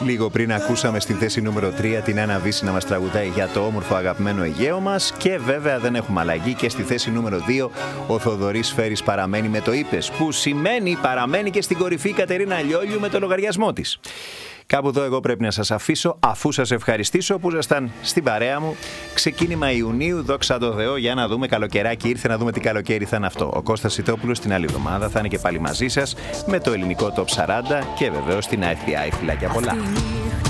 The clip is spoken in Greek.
Λίγο πριν ακούσαμε στη θέση νούμερο 3 την Άννα Βύση να μας τραγουδάει για το όμορφο αγαπημένο Αιγαίο μας. Και βέβαια δεν έχουμε αλλαγή και στη θέση νούμερο 2 ο Θοδωρής Φέρης παραμένει με το είπες, που σημαίνει παραμένει και στην κορυφή η Κατερίνα Λιόλιου με το λογαριασμό της. Κάπου εδώ εγώ πρέπει να σας αφήσω, αφού σας ευχαριστήσω που ήσασταν στην παρέα μου. Ξεκίνημα Ιουνίου, δόξα τω Θεώ, για να δούμε καλοκαιράκι. Ήρθε να δούμε τι καλοκαίρι θα είναι αυτό. Ο Κώστας Σιτόπουλος την άλλη εβδομάδα θα είναι και πάλι μαζί σας με το ελληνικό Top 40 και βεβαίως την IFI. Φιλάκια πολλά.